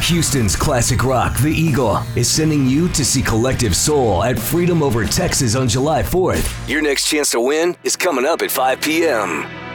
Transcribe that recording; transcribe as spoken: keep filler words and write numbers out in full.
Houston's classic rock, The Eagle, is sending you to see Collective Soul at Freedom Over Texas on July fourth. Your next chance to win is coming up at five p.m.